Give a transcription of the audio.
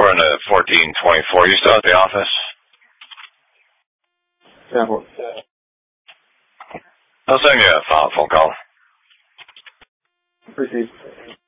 According to 1424, you still at the office? Yeah. I'll send you a follow-up phone call. Appreciate it.